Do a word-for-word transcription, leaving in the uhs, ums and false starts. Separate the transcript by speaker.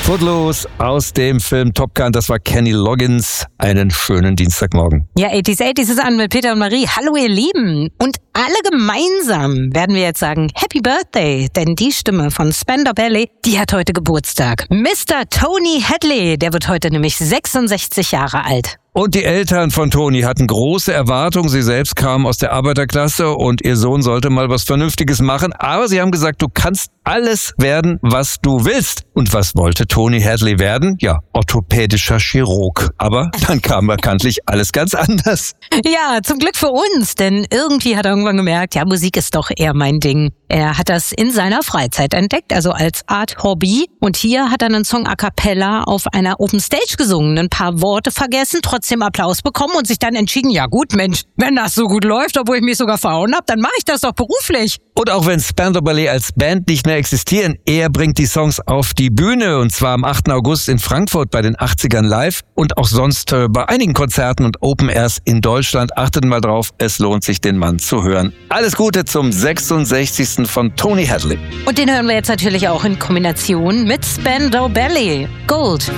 Speaker 1: Footloose aus dem Film Top Gun, das war Kenny Loggins. Einen schönen Dienstagmorgen.
Speaker 2: Ja, achtziger achtziger ist an mit Peter und Marie. Hallo ihr Lieben. Und alle gemeinsam werden wir jetzt sagen Happy Birthday, denn die Stimme von Spandau Ballet, die hat heute Geburtstag. Mister Tony Hadley, der wird heute nämlich sechsundsechzig Jahre alt.
Speaker 1: Und die Eltern von Toni hatten große Erwartungen. Sie selbst kamen aus der Arbeiterklasse und ihr Sohn sollte mal was Vernünftiges machen. Aber sie haben gesagt, du kannst alles werden, was du willst. Und was wollte Tony Hadley werden? Ja, orthopädischer Chirurg. Aber dann kam bekanntlich alles ganz anders.
Speaker 2: Ja, zum Glück für uns, denn irgendwie hat er irgendwann gemerkt, ja, Musik ist doch eher mein Ding. Er hat das in seiner Freizeit entdeckt, also als Art Hobby. Und hier hat er einen Song a cappella auf einer Open Stage gesungen, ein paar Worte vergessen, trotzdem Applaus bekommen und sich dann entschieden, ja gut, Mensch, wenn das so gut läuft, obwohl ich mich sogar verhauen habe, dann mache ich das doch beruflich.
Speaker 1: Und auch wenn Spandau Ballet als Band nicht mehr existieren, er bringt die Songs auf die Bühne und zwar am achten August in Frankfurt bei den achtzigern live und auch sonst äh, bei einigen Konzerten und Open Airs in Deutschland. Achtet mal drauf, es lohnt sich, den Mann zu hören. Alles Gute zum sechsundsechzigsten von Tony Hadley.
Speaker 2: Und den hören wir jetzt natürlich auch in Kombination mit Spandau Ballet. Gold.